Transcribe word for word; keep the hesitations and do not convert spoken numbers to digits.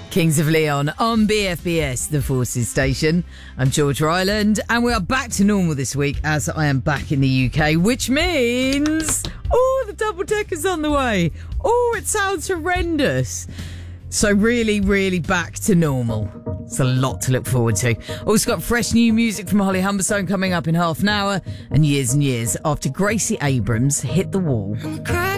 Kings of Leon on B F B S, the Forces Station. I'm George Ryland, and we are back to normal this week as I am back in the U K, which means, oh, the double decker's on the way. Oh, it sounds horrendous. So really, really back to normal. It's a lot to look forward to. Also got fresh new music from Holly Humberstone coming up in half an hour, and years and years after Gracie Abrams hit the wall.